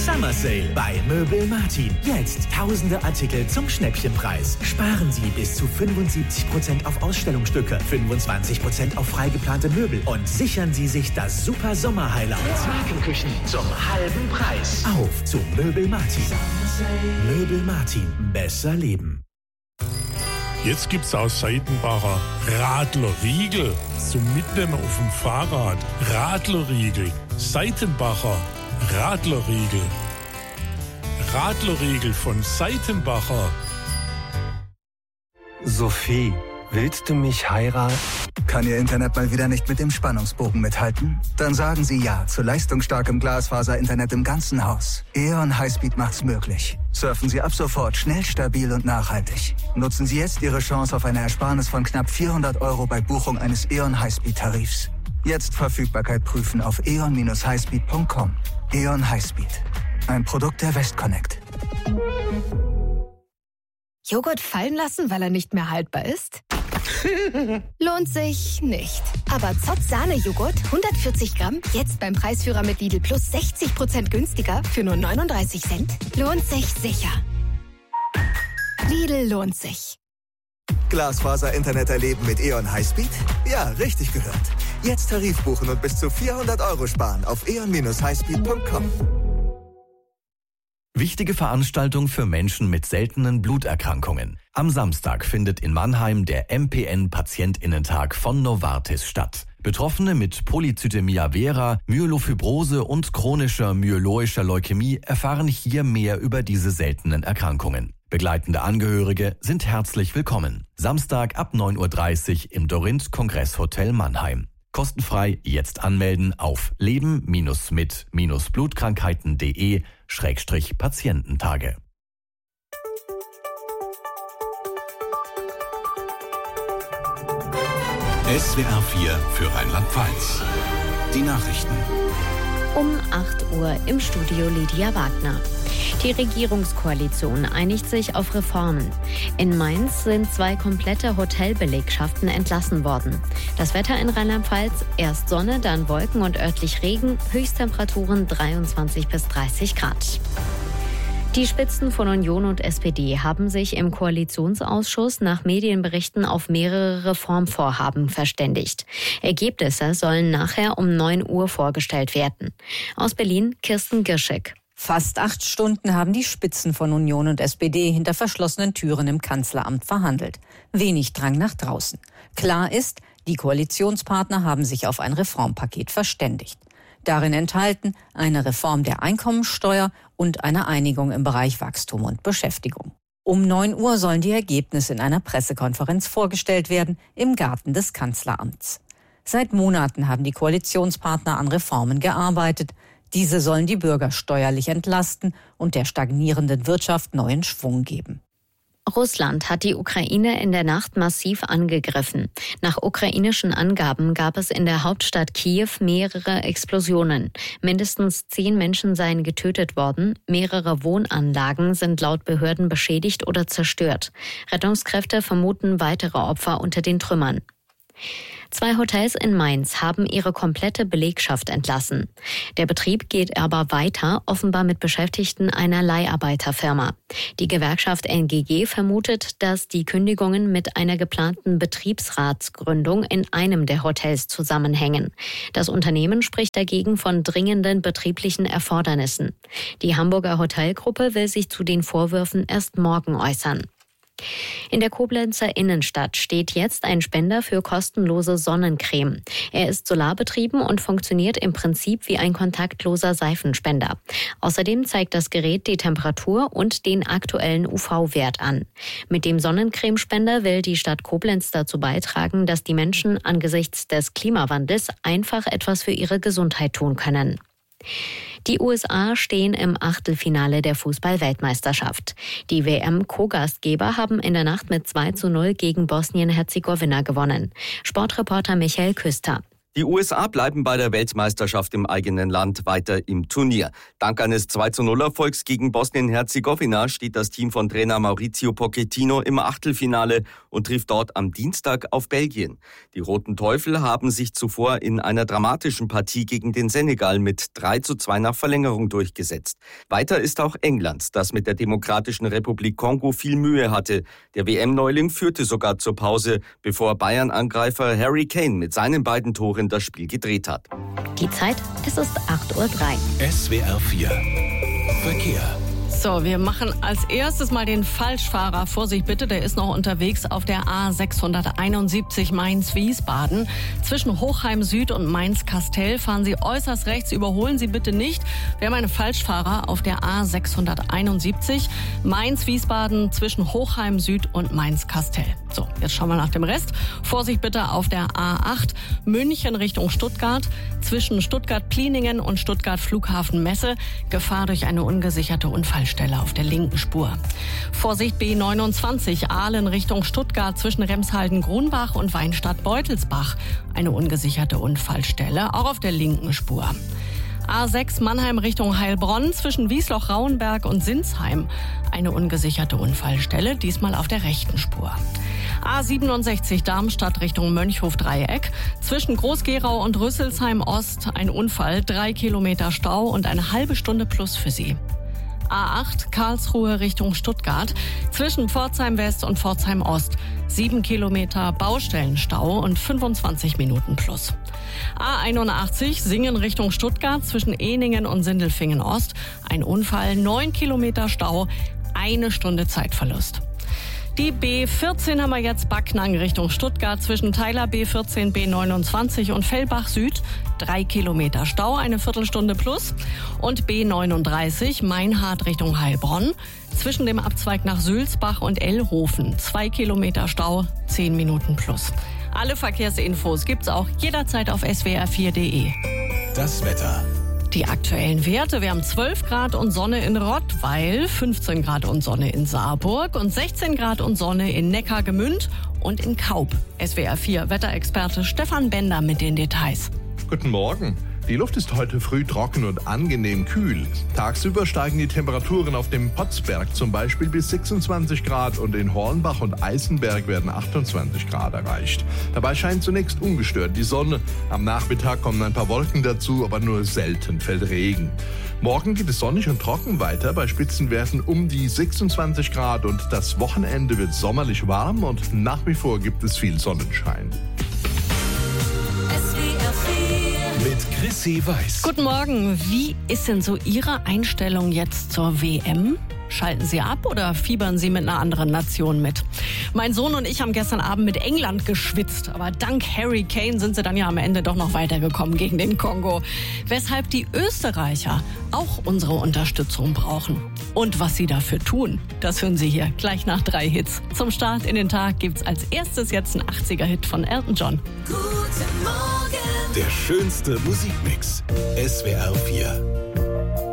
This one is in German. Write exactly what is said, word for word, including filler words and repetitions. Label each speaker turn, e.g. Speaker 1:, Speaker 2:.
Speaker 1: Summer Sale bei Möbel Martin. Jetzt tausende Artikel zum Schnäppchenpreis. Sparen Sie bis zu fünfundsiebzig Prozent auf Ausstellungsstücke, fünfundzwanzig Prozent auf freigeplante Möbel und sichern Sie sich das super Sommer-Highlight. Markenküchen zum halben Preis. Auf zu Möbel Martin. Möbel Martin. Besser leben.
Speaker 2: Jetzt gibt's aus Seitenbacher Radlerriegel zum Mitnehmen auf dem Fahrrad. Radlerriegel. Seitenbacher Radlerriegel. Radlerriegel von Seitenbacher.
Speaker 3: Sophie, willst du mich heiraten?
Speaker 4: Kann Ihr Internet mal wieder nicht mit dem Spannungsbogen mithalten? Dann sagen Sie ja zu leistungsstarkem Glasfaser-Internet im ganzen Haus. E O N Highspeed macht's möglich. Surfen Sie ab sofort schnell, stabil und nachhaltig. Nutzen Sie jetzt Ihre Chance auf eine Ersparnis von knapp vierhundert Euro bei Buchung eines E O N Highspeed-Tarifs. Jetzt Verfügbarkeit prüfen auf e o n Bindestrich highspeed punkt com. E O N Highspeed. Ein Produkt der Westconnect.
Speaker 5: Joghurt fallen lassen, weil er nicht mehr haltbar ist? Lohnt sich nicht. Aber Zott Sahne-Joghurt, hundertvierzig Gramm, jetzt beim Preisführer mit Lidl Plus sechzig Prozent günstiger für nur neununddreißig Cent. Lohnt sich sicher. Lidl lohnt sich.
Speaker 4: Glasfaser-Internet erleben mit E O N Highspeed? Ja, richtig gehört. Jetzt Tarif buchen und bis zu vierhundert Euro sparen auf e o n Bindestrich highspeed punkt com.
Speaker 6: Wichtige Veranstaltung für Menschen mit seltenen Bluterkrankungen. Am Samstag findet in Mannheim der M P N-Patientinnentag von Novartis statt. Betroffene mit Polycythemia vera, Myelofibrose und chronischer myeloischer Leukämie erfahren hier mehr über diese seltenen Erkrankungen. Begleitende Angehörige sind herzlich willkommen. Samstag ab neun Uhr dreißig im Dorint Kongresshotel Mannheim. Kostenfrei jetzt anmelden auf leben-mit-blutkrankheiten.de Schrägstrich Patiententage.
Speaker 7: S W R vier für Rheinland-Pfalz. Die Nachrichten.
Speaker 8: Um acht Uhr im Studio Lydia Wagner. Die Regierungskoalition einigt sich auf Reformen. In Mainz sind zwei komplette Hotelbelegschaften entlassen worden. Das Wetter in Rheinland-Pfalz: erst Sonne, dann Wolken und örtlich Regen, Höchsttemperaturen dreiundzwanzig bis dreißig Grad. Die Spitzen von Union und S P D haben sich im Koalitionsausschuss nach Medienberichten auf mehrere Reformvorhaben verständigt. Ergebnisse sollen nachher um neun Uhr vorgestellt werden. Aus Berlin Kirsten Girschek.
Speaker 9: Fast acht Stunden haben die Spitzen von Union und S P D hinter verschlossenen Türen im Kanzleramt verhandelt. Wenig drang nach draußen. Klar ist, die Koalitionspartner haben sich auf ein Reformpaket verständigt. Darin enthalten eine Reform der Einkommensteuer und eine Einigung im Bereich Wachstum und Beschäftigung. Um neun Uhr sollen die Ergebnisse in einer Pressekonferenz vorgestellt werden im Garten des Kanzleramts. Seit Monaten haben die Koalitionspartner an Reformen gearbeitet. Diese sollen die Bürger steuerlich entlasten und der stagnierenden Wirtschaft neuen Schwung geben.
Speaker 8: Russland hat die Ukraine in der Nacht massiv angegriffen. Nach ukrainischen Angaben gab es in der Hauptstadt Kiew mehrere Explosionen. Mindestens zehn Menschen seien getötet worden. Mehrere Wohnanlagen sind laut Behörden beschädigt oder zerstört. Rettungskräfte vermuten weitere Opfer unter den Trümmern. Zwei Hotels in Mainz haben ihre komplette Belegschaft entlassen. Der Betrieb geht aber weiter, offenbar mit Beschäftigten einer Leiharbeiterfirma. Die Gewerkschaft N G G vermutet, dass die Kündigungen mit einer geplanten Betriebsratsgründung in einem der Hotels zusammenhängen. Das Unternehmen spricht dagegen von dringenden betrieblichen Erfordernissen. Die Hamburger Hotelgruppe will sich zu den Vorwürfen erst morgen äußern. In der Koblenzer Innenstadt steht jetzt ein Spender für kostenlose Sonnencreme. Er ist solarbetrieben und funktioniert im Prinzip wie ein kontaktloser Seifenspender. Außerdem zeigt das Gerät die Temperatur und den aktuellen U V-Wert an. Mit dem Sonnencremespender will die Stadt Koblenz dazu beitragen, dass die Menschen angesichts des Klimawandels einfach etwas für ihre Gesundheit tun können. Die U S A stehen im Achtelfinale der Fußball-Weltmeisterschaft. Die W M-Co-Gastgeber haben in der Nacht mit zwei zu null gegen Bosnien-Herzegowina gewonnen. Sportreporter Michael Küster.
Speaker 10: Die U S A bleiben bei der Weltmeisterschaft im eigenen Land weiter im Turnier. Dank eines zwei zu null Erfolgs gegen Bosnien-Herzegowina steht das Team von Trainer Mauricio Pochettino im Achtelfinale und trifft dort am Dienstag auf Belgien. Die Roten Teufel haben sich zuvor in einer dramatischen Partie gegen den Senegal mit drei zu zwei nach Verlängerung durchgesetzt. Weiter ist auch England, das mit der Demokratischen Republik Kongo viel Mühe hatte. Der W M-Neuling führte sogar zur Pause, bevor Bayern-Angreifer Harry Kane mit seinen beiden Toren das Spiel gedreht hat.
Speaker 8: Die Zeit, es ist acht Uhr drei.
Speaker 7: S W R vier Verkehr.
Speaker 11: So, wir machen als erstes mal den Falschfahrer. Vorsicht bitte, der ist noch unterwegs auf der A sechshunderteinundsiebzig Mainz-Wiesbaden. Zwischen Hochheim Süd und Mainz-Kastell fahren Sie äußerst rechts, überholen Sie bitte nicht. Wir haben einen Falschfahrer auf der A sechshunderteinundsiebzig Mainz-Wiesbaden zwischen Hochheim Süd und Mainz-Kastell. So, jetzt schauen wir nach dem Rest. Vorsicht bitte auf der A acht München Richtung Stuttgart. Zwischen Stuttgart-Pliningen und Stuttgart-Flughafen-Messe. Gefahr durch eine ungesicherte Unfallstelle auf der linken Spur. Vorsicht B neunundzwanzig Aalen Richtung Stuttgart zwischen Remshalden-Grunbach und Weinstadt-Beutelsbach. Eine ungesicherte Unfallstelle, auch auf der linken Spur. A sechs Mannheim Richtung Heilbronn zwischen Wiesloch-Rauenberg und Sinsheim. Eine ungesicherte Unfallstelle, diesmal auf der rechten Spur. A siebenundsechzig Darmstadt Richtung Mönchhof-Dreieck. Zwischen Groß-Gerau und Rüsselsheim-Ost ein Unfall, drei Kilometer Stau und eine halbe Stunde plus für Sie. A acht Karlsruhe Richtung Stuttgart. Zwischen Pforzheim West und Pforzheim Ost. Sieben Kilometer Baustellenstau und fünfundzwanzig Minuten plus. A einundachtzig Singen Richtung Stuttgart zwischen Ehningen und Sindelfingen Ost. Ein Unfall, neun Kilometer Stau, eine Stunde Zeitverlust. Die B vierzehn haben wir jetzt Backnang Richtung Stuttgart zwischen Teiler B vierzehn B neunundzwanzig und Fellbach Süd. Drei Kilometer Stau, eine Viertelstunde plus. Und B neununddreißig Meinhard Richtung Heilbronn zwischen dem Abzweig nach Sülzbach und Ellhofen. Zwei Kilometer Stau, zehn Minuten plus. Alle Verkehrsinfos gibt's auch jederzeit auf S W R vier Punkt de.
Speaker 7: Das Wetter.
Speaker 11: Die aktuellen Werte, wir haben zwölf Grad und Sonne in Rottweil, fünfzehn Grad und Sonne in Saarburg und sechzehn Grad und Sonne in Neckargemünd und in Kaub. S W R vier Wetterexperte Stefan Bender mit den Details.
Speaker 12: Guten Morgen. Die Luft ist heute früh trocken und angenehm kühl. Tagsüber steigen die Temperaturen auf dem Potzberg zum Beispiel bis sechsundzwanzig Grad und in Hornbach und Eisenberg werden achtundzwanzig Grad erreicht. Dabei scheint zunächst ungestört die Sonne. Am Nachmittag kommen ein paar Wolken dazu, aber nur selten fällt Regen. Morgen geht es sonnig und trocken weiter, bei Spitzenwerten um die sechsundzwanzig Grad und das Wochenende wird sommerlich warm und nach wie vor gibt es viel Sonnenschein.
Speaker 7: Mit Chrissy Weiß.
Speaker 11: Guten Morgen. Wie ist denn so Ihre Einstellung jetzt zur W M? Schalten Sie ab oder fiebern Sie mit einer anderen Nation mit? Mein Sohn und ich haben gestern Abend mit England geschwitzt, aber dank Harry Kane sind sie dann ja am Ende doch noch weitergekommen gegen den Kongo. Weshalb die Österreicher auch unsere Unterstützung brauchen. Und was sie dafür tun, das hören Sie hier gleich nach drei Hits. Zum Start in den Tag gibt's als erstes jetzt einen achtziger-Hit von Elton John.
Speaker 7: Guten Morgen. Der schönste Musikmix. S W R vier.